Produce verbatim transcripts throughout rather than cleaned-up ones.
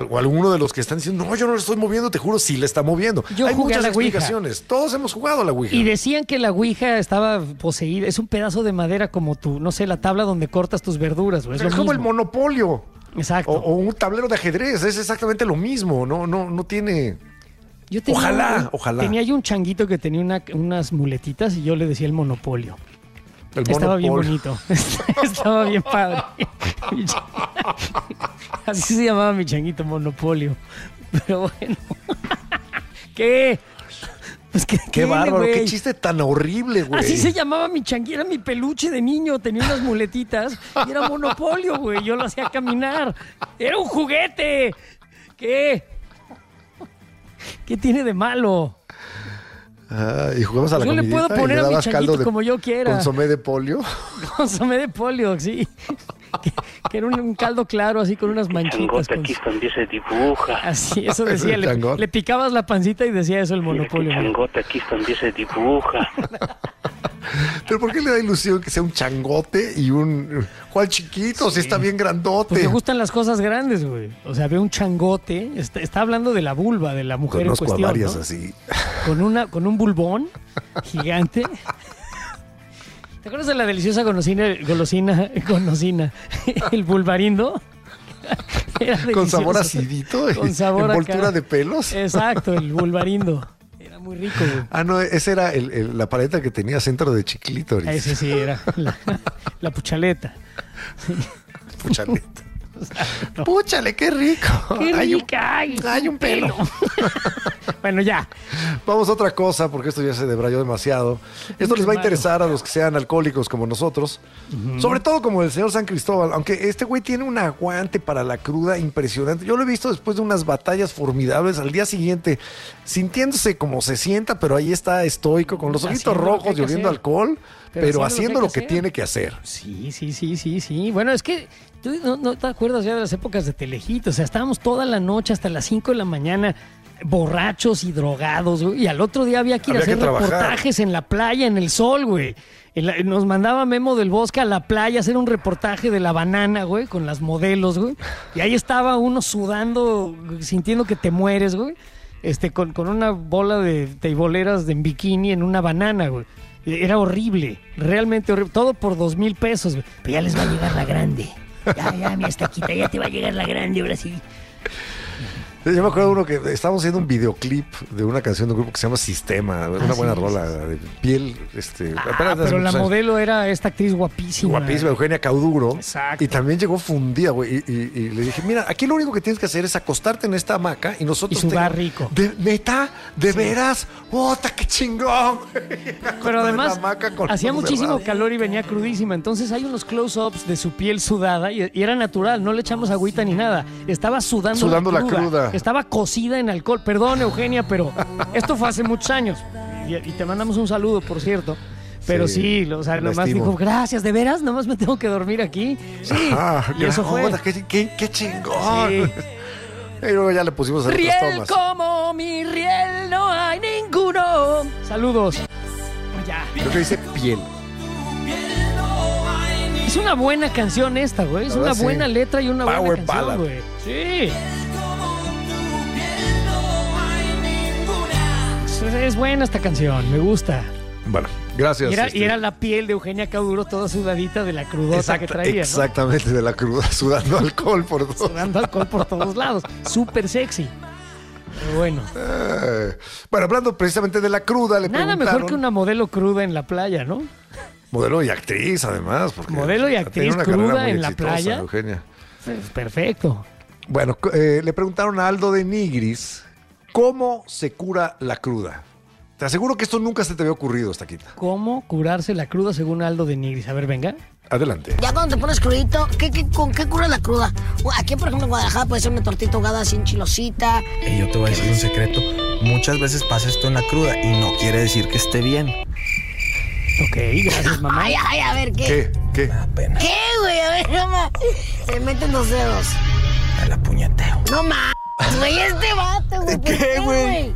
o alguno de los que están diciendo, no, yo no le estoy moviendo, te juro, sí le está moviendo. Yo Hay jugué muchas a la Ouija. explicaciones. Todos hemos jugado a la Ouija. Y decían que la Ouija estaba poseída. Es un pedazo de madera como tu, no sé, la tabla donde cortas tus verduras. Güey. Es, es lo como mismo. el Monopolio. Exacto. O, o un tablero de ajedrez. Es exactamente lo mismo. No, no, no tiene... Yo tenía Ojalá, un- ojalá. Tenía yo un changuito que tenía una- unas muletitas y yo le decía el Monopolio. El Estaba bien Monopolio. bonito. Estaba bien padre. Así se llamaba mi changuito, Monopolio. Pero bueno. ¿Qué? Pues que Qué tiene, bárbaro, güey. qué chiste tan horrible, güey. Así se llamaba mi changuito, era mi peluche de niño, tenía unas muletitas y era Monopolio, güey. Yo lo hacía caminar. Era un juguete. ¿Qué? ¿Qué tiene de malo? Ah, y jugamos a la Yo le comidita puedo y poner le a mi dabas changuito caldo de como yo quiera. consomé de polio. Consomé de polio, sí. Que, que era un, un caldo claro, así con unas manchitas. Changote Con, aquí también se dibuja. así, eso decía. El Le, changote. le picabas la pancita y decía eso el Mira que Monopolio. güey. changote aquí también se dibuja. Pero ¿por qué le da ilusión que sea un changote y un... ¿Cuál chiquito? Si está bien grandote. Pues le gustan las cosas grandes, güey. O sea, ve un changote. Está, está hablando de la vulva, de la mujer en Conozco a cuestión, varias ¿no? así. Con, una, con un bulbón gigante. ¿Te acuerdas de la deliciosa golosina, golosina, golosina? El bulbarindo. Era Con sabor delicioso. acidito. Con sabor envoltura acá. de pelos. Exacto, el bulbarindo. Era muy rico, güey. Ah, no, ese era el- el- la paleta que tenía centro de chiclítoris. Ese sí era la, la puchaleta. Puchaleta. Púchale, qué rico. ¡Qué Hay un- rica! Hay, hay un pelo. Bueno, ya. Vamos a otra cosa, porque esto ya se debrayó demasiado. Esto les va a malo. interesar a los que sean alcohólicos como nosotros. Sobre todo como el señor San Cristóbal. Aunque este güey tiene un aguante para la cruda impresionante. Yo lo he visto después de unas batallas formidables al día siguiente, sintiéndose como se sienta, pero ahí está estoico, con los ojitos Haciendo lo que rojos hay y que oliendo hacer. alcohol, Pero pero, haciendo haciendo lo lo que que, hay que tiene que hacer. Sí, sí, sí, sí, sí. Bueno, es que tú no, no te acuerdas ya de las épocas de Telehit. O sea, estábamos toda la noche hasta las cinco de la mañana borrachos y drogados, güey. Y al otro día había que ir a Había hacer que trabajar. reportajes en la playa, en el sol, güey. En la- nos mandaba Memo del Bosque a la playa a hacer un reportaje de la banana, güey, con las modelos, güey. Y ahí estaba uno sudando, sintiendo que te mueres, güey. Este, con, con una bola de teiboleras de en bikini en una banana, güey. Era horrible, realmente horrible. Todo por dos mil pesos, güey. Pero ya les va a llegar la grande. Ya, ya, mi estaquita, ya te va a llegar la grande, ahora sí. Yo me acuerdo de uno que estábamos haciendo un videoclip de una canción de un grupo que se llama Sistema, una buena sí, rola de piel, este, Ah, apenas hace pero la muchos años. modelo era esta actriz guapísima. Guapísima, Eugenia Cauduro. Exacto. Y también llegó fundida, güey. Y, y- y le dije, mira, aquí lo único que tienes que hacer es acostarte en esta hamaca y nosotros... Y sudar te- rico. ¿De neta? ¿De veras? ¡Ota, qué chingón! güey! Pero además En la hamaca con hacía los muchísimo cerrados. calor y venía crudísima. Entonces hay unos close-ups de su piel sudada y, y era natural, no le echamos agüita ni nada. Estaba sudando, Sudando la cruda. Estaba cocida en alcohol. Perdón, Eugenia, pero esto fue hace muchos años. Y, y te mandamos un saludo, por cierto. Pero sí, Sí, o sea, la nomás estimo. dijo, gracias, ¿de veras? ¿Nomás me tengo que dormir aquí? Sí, Ah, y eso fue. ¡Ota, qué, qué- qué chingón! Sí. Y luego ya le pusimos en otras Riel tomas. como mi riel, no hay ninguno. Saludos. Ya. Creo que dice piel. Es una buena canción esta, güey. Es La una verdad, buena sí. letra y una Power buena canción, ballad. güey. Sí. Es, es buena esta canción, me gusta. Bueno, gracias. Y era, este, y era la piel de Eugenia Cauduro toda sudadita de la crudota exacta- que traía, ¿no? Exactamente, de la cruda, sudando alcohol por todo. Sudando alcohol por todos lados. Súper sexy. Pero bueno. Eh, bueno, hablando precisamente de la cruda, le Nada preguntaron... mejor que una modelo cruda en la playa, ¿no? Modelo y actriz, además. Porque Modelo y ha actriz tenido una carrera cruda muy en la exitosa, playa. Eugenia. Es perfecto. Bueno, co- eh, le preguntaron a Aldo de Nigris cómo se cura la cruda. Te aseguro que esto nunca se te había ocurrido, Estaquita. ¿Cómo curarse la cruda según Aldo de Nigris? A ver, venga. Adelante. Ya cuando te pones crudito, ¿qué, qué, ¿con qué cura la cruda? Aquí, por ejemplo, en Guadalajara puede ser una tortita ahogada sin chilosita. Y yo te voy a decir un secreto. Muchas veces pasa esto en la cruda y no quiere decir que esté bien. Ok, gracias, mamá. Ay, ay, a ver, ¿qué? ¿Qué? ¿Qué? Me da pena. ¿Qué, güey? A ver, mamá. Se le meten los dedos. Me la puñeteo. No mames, güey, este vato, güey. ¿Por ¿Qué, güey?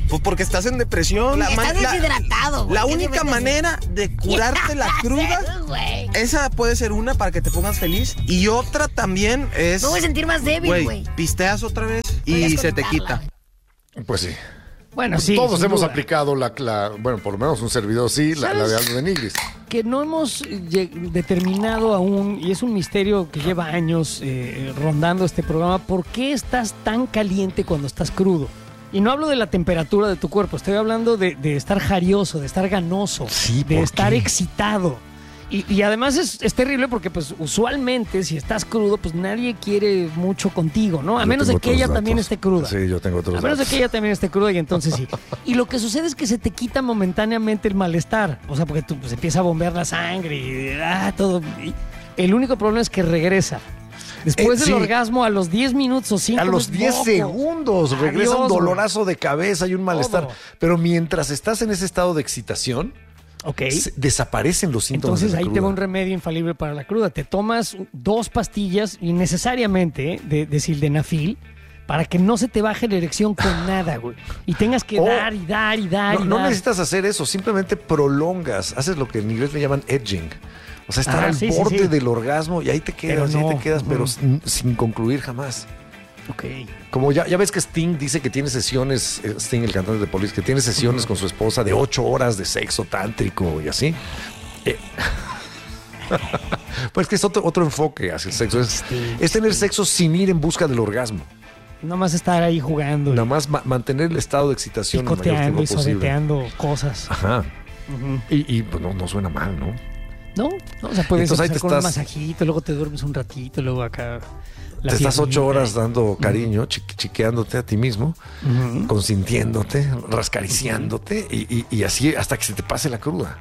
Pues porque estás en depresión. La, Estás man- la- deshidratado, güey. La ¿Qué única te metes? manera de curarte la cruda, Güey. esa puede ser una para que te pongas feliz. Y otra también es... Me voy a sentir más débil, Güey, güey. pisteas otra vez Voy a y se te desconectarla, quita. güey. Pues sí. Bueno, sí. Todos sin hemos duda. aplicado la, la- bueno, por lo menos un servidor sí, la, la de Aldo de Nigris. Que no hemos lle- determinado aún, y es un misterio que lleva años eh, rondando este programa, ¿por qué estás tan caliente cuando estás crudo? Y no hablo de la temperatura de tu cuerpo, estoy hablando de, de estar jarioso, de estar ganoso, Sí, de ¿por estar qué? excitado. Y, y además es, es terrible porque pues usualmente si estás crudo pues nadie quiere mucho contigo, ¿no? A Yo menos de tengo que otros ella datos. también esté cruda. Sí, yo tengo otros A menos de datos. que ella también esté cruda y entonces sí. Y lo que sucede es que se te quita momentáneamente el malestar. O sea, porque tú pues, empieza a bombear la sangre y ah, todo. Y el único problema es que regresa. Después Eh, del sí. orgasmo, a los diez minutos o cinco A los diez segundos regresa un Adiós, dolorazo de cabeza y un malestar. Todo. Pero mientras estás en ese estado de excitación, Ok. se- desaparecen los síntomas Entonces de la ahí cruda. te va un remedio infalible para la cruda. Te tomas dos pastillas innecesariamente ¿eh? de, de sildenafil para que no se te baje la erección con nada, güey. Y tengas que Oh. dar y dar y dar No, y no dar. necesitas hacer eso, simplemente prolongas, haces lo que en inglés le llaman edging. O sea, estar Ah, al sí, sí, borde sí. del orgasmo y ahí te quedas, Pero y ahí no. te quedas, pero Ujú. sin, sin concluir jamás. Ok. Como ya, ya ves que Sting dice que tiene sesiones, eh, Sting, el cantante de Police, que tiene sesiones con su esposa de ocho horas de sexo tántrico y así. Eh, pues que es otro, otro enfoque hacia el sexo. Es, Sting, es tener sexo sin ir en busca del orgasmo. Nada más estar ahí jugando, Nada y más ma- mantener el estado de excitación el mayor picoteando tiempo y posible. sobeteando cosas. Ajá. Ujú. Y, y, pues no, no suena mal, ¿no? ¿No? No, o sea, puedes Entonces ahí empezar te con un estás- masajito, luego te duermes un ratito, luego acá. la Te estás ocho piernita. horas dando cariño, chi- chiqueándote a ti mismo, Ujú. consintiéndote, rascariciándote y, y- y así hasta que se te pase la cruda.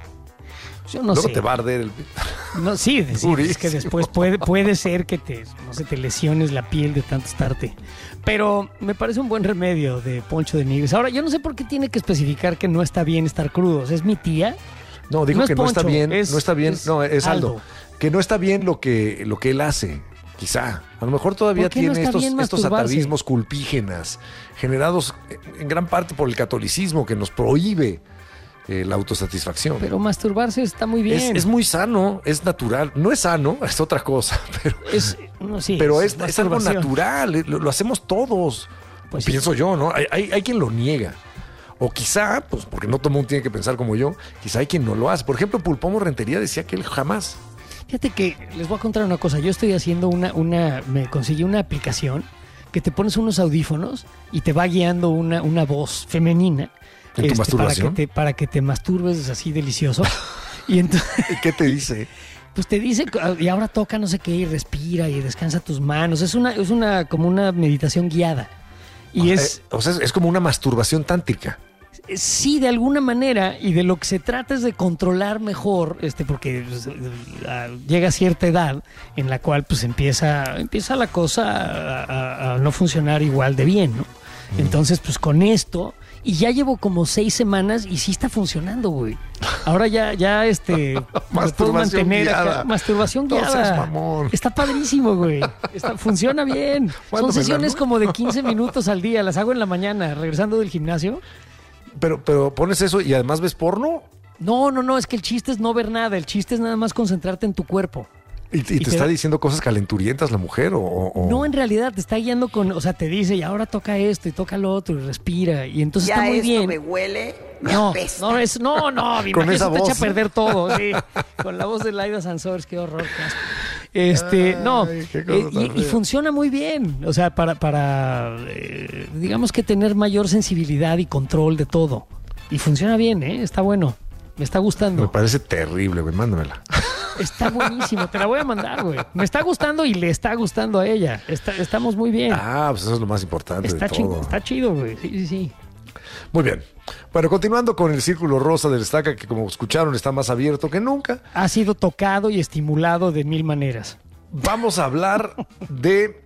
Yo no Luego sé. te va a arder el... No, sí, sí, es que Durísimo. después puede, puede ser que te, no sé, te lesiones la piel de tanto estarte. Pero me parece un buen remedio de Poncho de Nigris. Ahora, yo no sé por qué tiene que especificar que no está bien estar crudos. ¿Es mi tía? No, dijo No es que no está Poncho, bien, es- no está bien, es no, es Aldo. Aldo. Que no está bien lo que, lo que él hace, quizá. A lo mejor todavía ¿Por qué no tiene está estos, bien estos masturbarse? atavismos culpígenas, generados en gran parte por el catolicismo que nos prohíbe eh, la autosatisfacción. Pero masturbarse está muy bien. es, es muy sano, es natural. No es sano, es otra cosa, pero, Es- no, sí, pero es, es algo masturbación. natural, eh, lo, lo hacemos todos. Pues Pienso yo, ¿no? Hay, hay, hay quien lo niega. O quizá, pues porque no todo el mundo tiene que pensar como yo, quizá hay quien no lo hace. Por ejemplo, Pulpomo Rentería decía que él jamás. Fíjate que les voy a contar una cosa. Yo estoy haciendo una, una, me conseguí una aplicación que te pones unos audífonos y te va guiando una, una voz femenina. ¿En tu masturbación? Para que, te, para que te masturbes así delicioso. Y entonces, ¿Qué te dice? pues te dice, y ahora toca no sé qué, y respira y descansa tus manos. Es una, es una, como una meditación guiada. Y es, Eh, o sea, es, es como una masturbación tántrica. sí, de alguna manera, y de lo que se trata es de controlar mejor, este, porque pues, a- llega cierta edad en la cual pues empieza, empieza la cosa a, a- a no funcionar igual de bien, ¿no? Entonces, pues con esto, y ya llevo como seis semanas y sí está funcionando, güey. Ahora ya, ya, este, lo puedo Masturbación mantener acá. guiada. Masturbación No guiada. seas mamón. Está padrísimo, güey. Está, funciona bien. ¿Cuándo Son me la sesiones no? como de quince minutos al día. Las hago en la mañana, regresando del gimnasio. Pero, pero pones eso y además ves porno No, no, no, es que el chiste es no ver nada, el chiste es nada más concentrarte en tu cuerpo. y, y te, te está da- diciendo cosas calenturientas la mujer o... o- No, en realidad te está guiando con, o sea, te dice, y ahora toca esto y toca lo otro y respira, y entonces Ya está muy esto bien. me huele, me No, apesta. no, es, no, no, mi Con imagen, esa eso te echa a voz. perder todo, sí. Con la voz de Laida Sansores, qué horror, qué asco. Este, no, Ay, qué cosa eh, tan y, y fea. funciona muy bien, o sea, para, para eh, digamos que tener mayor sensibilidad y control de todo. Y funciona bien, ¿eh? Está bueno, me está Me gustando. parece terrible, güey, mándamela. Está buenísimo, te la voy a mandar, güey. Me está gustando y le está gustando a ella. Está- estamos muy bien. Ah, pues eso es lo más importante está, de chi- todo. está chido, güey. Sí, sí, sí. Muy bien. Bueno, continuando con el círculo rosa del Estaca, que como escucharon está más abierto que nunca, Ha sido tocado y estimulado de mil maneras. vamos a hablar de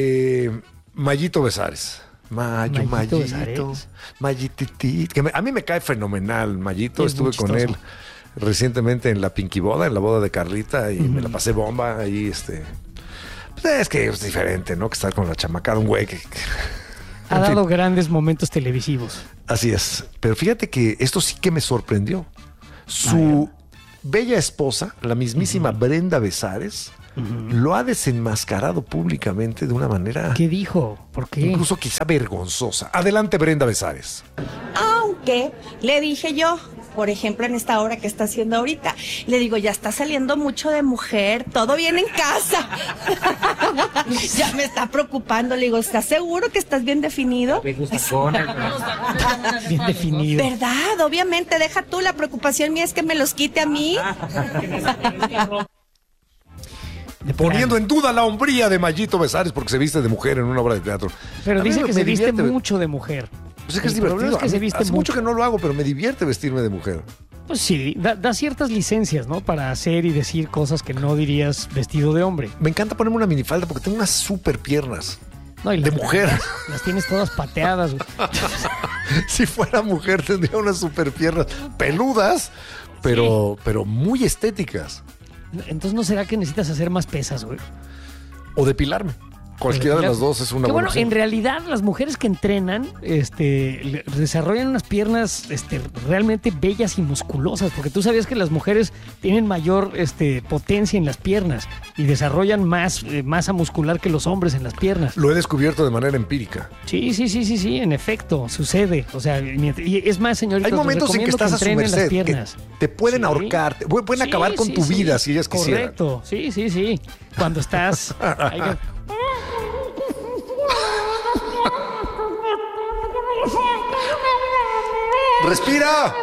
eh, Mayito Besares. Mayo, Mayito Mayito, Besares. Mayititi. Que me- a mí me cae fenomenal, Mayito. Es muy Estuve con chistoso. él recientemente en la Pinky Boda, en la boda de Carlita, y me la pasé bomba ahí, este. Pues es que es diferente, ¿no? Que estar con la chamacada, un güey que. Ha En dado fin. grandes momentos televisivos. Así es. Pero fíjate que esto sí que me sorprendió. Su bella esposa, la mismísima Brenda Besares, lo ha desenmascarado públicamente de una manera ¿Qué dijo? ¿Por qué? incluso quizá vergonzosa. Adelante, Brenda Besares. Aunque le dije yo, por ejemplo, en esta obra que está haciendo ahorita, le digo, ya está saliendo mucho de mujer, todo bien en casa. Ya me está preocupando, le digo, ¿estás seguro que estás bien definido? Bien definido. ¿Verdad? Obviamente, deja tú, la preocupación mía es que me los quite a mí. De Poniendo plano. en duda la hombría de Mayito Besares porque se viste de mujer en una obra de teatro. Pero A mí dice me- que me se viste divierte. mucho de mujer. Pues es que es El problema divertido. es que A se mí- viste hace mucho mucho. que no lo hago, pero me divierte vestirme de mujer. Pues sí, da, da ciertas licencias, ¿no? Para hacer y decir cosas que no dirías vestido de hombre. Me encanta ponerme una minifalda porque tengo unas super piernas. No, y De las- mujer. Las tienes todas pateadas, güey. Si fuera mujer tendría unas super piernas peludas, pero, pero muy estéticas. Entonces, ¿no será que necesitas hacer más pesas, güey? O depilarme. Cualquiera de las dos es una Que buena bueno, opción. en realidad las mujeres que entrenan este, le- desarrollan unas piernas este, realmente bellas y musculosas, porque tú sabías que las mujeres tienen mayor este, potencia en las piernas y desarrollan más eh, masa muscular que los hombres en las piernas. Lo he descubierto de manera empírica. Sí, sí, sí, sí, sí, en efecto, sucede. O sea, mientras- y es más, señorita, Hay momentos en que estás a su entrenen las merced, piernas. que te pueden Sí. ahorcar, te pu- pueden Sí, acabar con sí, tu sí. vida si ellas quisieran. Correcto, sí, sí, sí. Cuando estás... ahí que- ¡Respira!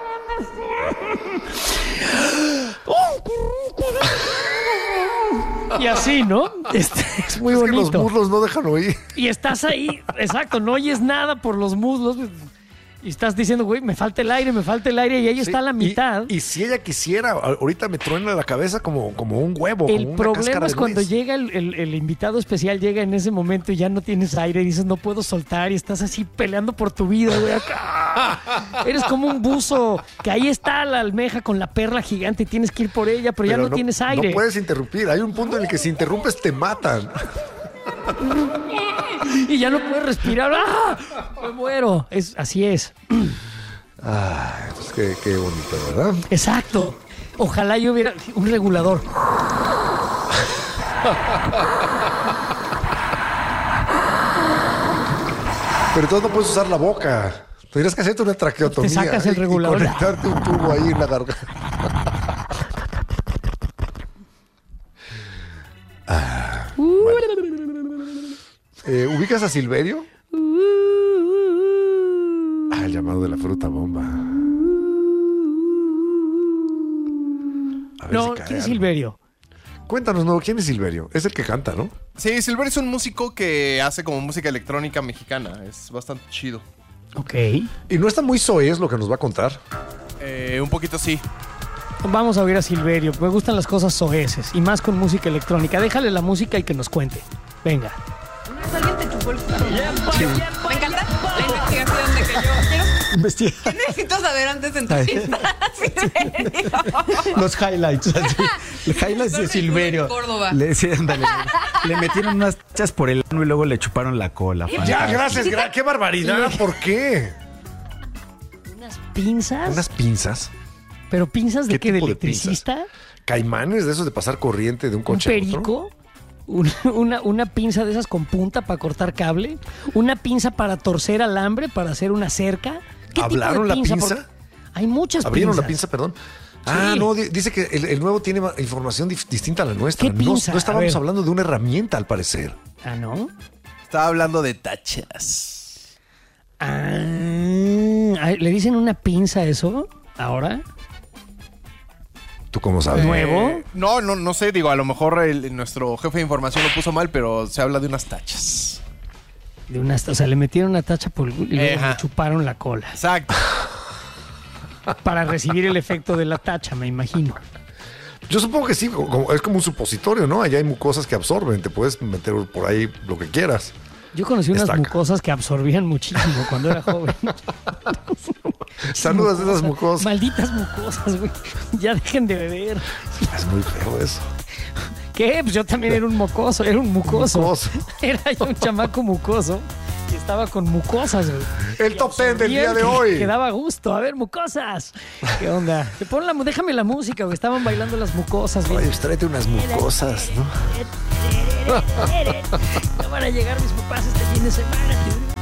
y así, ¿no? Este, es muy es que los bonito. muslos no dejan oír. Y estás ahí, exacto, no oyes nada por los muslos. Y estás diciendo, güey, me falta el aire, me falta el aire, y ahí Sí, está la y- mitad. Y, si ella quisiera, a- ahorita me truena la cabeza como, como un huevo. el como una problema cáscara es de cuando nuez. llega el, el- el invitado especial, llega en ese momento y ya no tienes aire y dices, no puedo soltar, y estás así peleando por tu vida, güey. acá. Eres como un buzo, que ahí está la almeja con la perla gigante y tienes que ir por ella, pero, ya Pero no, tienes aire. No puedes interrumpir. Hay un punto en el que si interrumpes te matan. Y ya no puedes respirar. ¡Ah! Me muero. Es, así es. Ay, pues qué, qué bonito, ¿verdad? Exacto. Ojalá yo hubiera un regulador. Pero entonces no puedes usar la boca. Tendrías que hacerte una traqueotomía. Te sacas el y- y regulador. conectarte un tubo ahí en la garganta. Ah, bueno. Eh, ¿Ubicas a Silverio? Ah, el llamado de la fruta bomba. A ver No, si cae ¿quién es algo. Silverio? Cuéntanos, no, ¿quién es Silverio? Es el que canta, ¿no? Sí, Silverio es un músico que hace como música electrónica mexicana. Es bastante chido. Ok. Y no está muy soez lo que nos va a contar. Eh, un poquito sí. Vamos a oír a Silverio. Me gustan las cosas soeces y más con música electrónica. Déjale la música y que nos cuente. Venga. ¿Alguien te chupó el culo? Me encanta la investigación de que yo quiero... Investiga ¿Qué necesito saber antes de entrevistar a Silverio? los highlights. Así. Los highlights de Silverio. Córdoba. Le, sí, ándale. Le metieron unas chas por el ano y luego le chuparon la cola. Ya, Fantástico. gracias, gra- qué barbaridad. ¿Por qué? ¿Unas pinzas? Unas pinzas. ¿Pero pinzas de ¿Qué qué? ¿De tipo de electricista? Caimanes de esos de pasar corriente de un ¿Un coche a otro. perico? Una, una, una pinza de esas con punta para cortar cable. Una pinza para torcer alambre, para hacer una cerca. ¿Qué ¿Hablaron tipo de la pinza? pinza? Porque hay muchas Abrieron pinzas. la pinza, perdón. Ah, no, di- dice que el, el nuevo tiene ma- información dif- distinta a la nuestra. ¿Qué No- pinza? No, A estábamos ver. hablando de una herramienta, al parecer. Ah, ¿no? Estaba hablando de tachas. Ah, ¿le dicen una pinza a eso ahora? ¿Tú cómo sabes? ¿Nuevo? Eh, no, no, no sé. Digo, a lo mejor el- nuestro jefe de información lo puso mal, pero se habla de unas tachas. De una, o sea, le metieron una tacha por el culo y luego Ajá. le chuparon la cola. Exacto. Para recibir el efecto de la tacha, me imagino. Yo supongo que sí, como- es como un supositorio, ¿no? Allá hay mucosas que absorben, te puedes meter por ahí lo que quieras. Yo conocí unas Estaca. mucosas que absorbían muchísimo cuando era joven. Saludas de esas mucosas. Malditas mucosas, güey. Ya dejen de beber. Es muy feo eso. ¿Qué? Pues yo también era un mocoso, era un mucoso. Mucoso. Era yo un chamaco mucoso. Y estaba con mucosas, güey. El top ten del día de Que- hoy. Que daba gusto. A ver, mucosas. ¿Qué onda? Te pon la, mu- déjame la música, güey. Estaban bailando las mucosas, güey. Oye, pues tráete unas mucosas, ¿no? No van a llegar mis papás este fin de semana.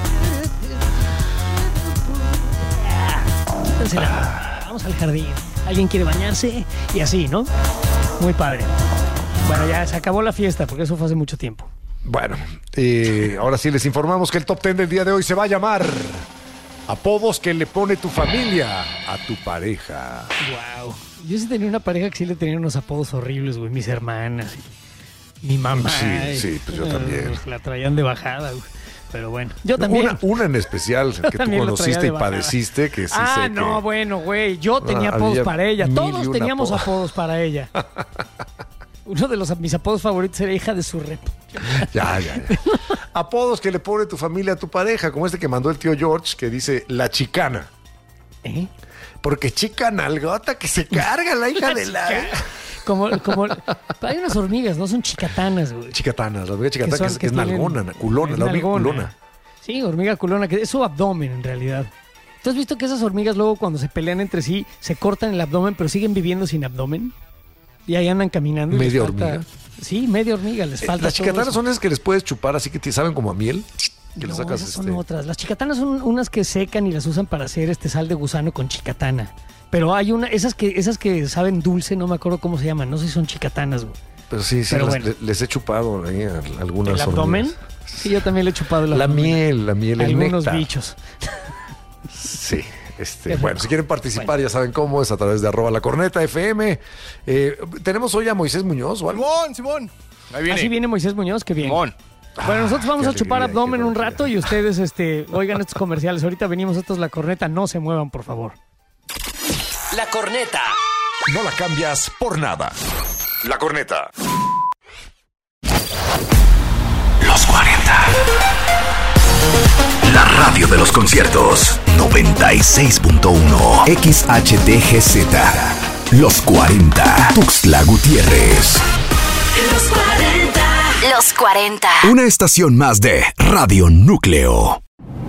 Quítense la- Vamos al jardín. ¿Alguien quiere bañarse? Y así, ¿no? Muy padre. Bueno, ya se acabó la fiesta porque eso fue hace mucho tiempo. Bueno, eh, ahora sí les informamos que el top ten del día de hoy se va a llamar apodos que le pone tu familia a tu pareja. Wow. Yo sí tenía una pareja que sí le tenía unos apodos horribles, güey. Mis hermanas. y Mi mamá. Sí, y- sí, pues yo eh, también. La traían de bajada, güey. Pero bueno, yo también. Una, una en especial que tú también lo traía conociste de y bajada. padeciste, que sí ah, sé no, que... bueno, güey. Yo tenía Ah, apodos había para ella. mil y Todos un teníamos apodo. apodos para ella. Uno de los mis apodos favoritos era hija de su rep. Ya, ya, ya. Apodos que le pone tu familia a tu pareja, como este que mandó el tío George, que dice la chicana. ¿Eh? Porque chica nalgota que se carga la hija de la... Como, como, hay unas hormigas, ¿no? Son chicatanas, güey. Chicatana, la hormiga chicatana que, son- es, que es tienen- nalgona, culona, es la hormiga nalgona. culona. Sí, hormiga culona, que es su abdomen en realidad. ¿Tú has visto que esas hormigas luego cuando se pelean entre sí se cortan el abdomen pero siguen viviendo sin abdomen? Y ahí andan caminando. y les ¿Media falta- hormiga? Sí, media hormiga, les Eh, falta Las todo chicatanas eso. son esas que les puedes chupar así que te saben como a miel. Que le No, sacas esas son este- otras. Las chicatanas son unas que secan y las usan para hacer este sal de gusano con chicatana. Pero hay una, esas que, esas que saben dulce, no me acuerdo cómo se llaman, no sé si son chicatanas, güey. Pero sí, sí, Pero las- bueno. le- les he chupado ahí a algunas ¿El abdomen? hormigas. Sí, yo también le he chupado el La abdomen. miel, la miel, el Algunos néctar. bichos. Sí. Este, Qué bueno, rico. si quieren participar, ya saben cómo es a través de arroba la corneta F M. Eh, tenemos hoy a Moisés Muñoz o algo. Simón, Simón. Ahí viene. Así viene Moisés Muñoz, qué bien. Simón. Bueno, nosotros vamos qué a chupar alegría, abdomen qué un buena rato y ustedes este, oigan estos comerciales. Ahorita venimos, esto es La Corneta, no se muevan, por favor. La corneta. No la cambias por nada. La corneta. Los cuarenta. La radio de los conciertos. noventa y seis punto uno. X H T G Z. Los cuarenta. Tuxtla Gutiérrez. Los cuarenta. Los cuarenta. Una estación más de Radio Núcleo.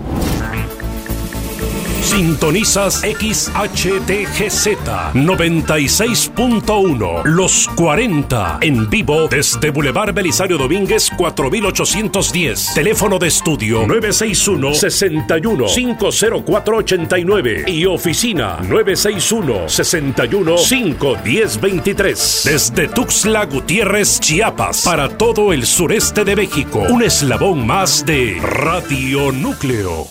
Sintonizas X H T G Z noventa y seis punto uno. Los cuarenta. En vivo desde Boulevard Belisario Domínguez cuatro mil ochocientos diez. Teléfono de estudio nueve seis uno, seis uno, cinco cero cuatro ocho nueve. Y oficina nueve seis uno, seis uno, cinco uno cero dos tres. Desde Tuxtla Gutiérrez, Chiapas. Para todo el sureste de México. Un eslabón más de Radio Núcleo.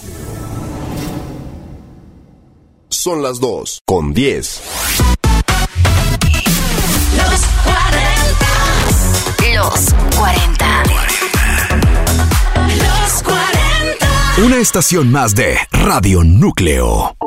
Son las dos con diez. Los cuarenta. Los cuarenta. Los cuarenta. Una estación más de Radio Núcleo.